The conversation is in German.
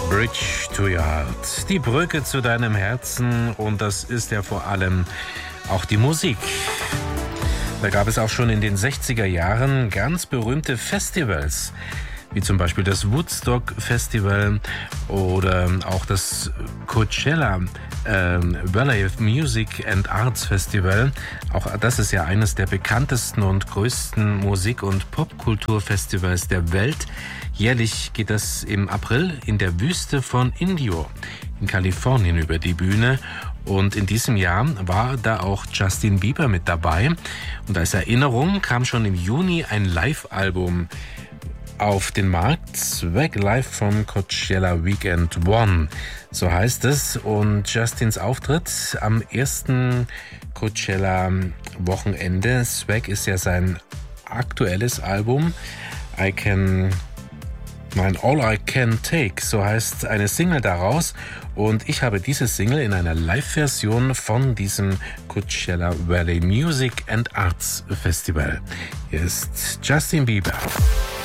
Bridge to Your Heart. Die Brücke zu deinem Herzen, und das ist ja vor allem auch die Musik. Da gab es auch schon in den 60er Jahren ganz berühmte Festivals, wie zum Beispiel das Woodstock Festival oder auch das Coachella Valley Music and Arts Festival. Auch das ist ja eines der bekanntesten und größten Musik- und Popkulturfestivals der Welt. Jährlich geht das im April in der Wüste von Indio in Kalifornien über die Bühne. Und in diesem Jahr war da auch Justin Bieber mit dabei. Und als Erinnerung kam schon im Juni ein Live-Album auf den Markt, Swag Live from Coachella Weekend 1, so heißt es. Und Justins Auftritt am ersten Coachella-Wochenende, Swag ist ja sein aktuelles Album, All I Can Take, so heißt eine Single daraus. Und ich habe diese Single in einer Live-Version von diesem Coachella Valley Music and Arts Festival. Hier ist Justin Bieber.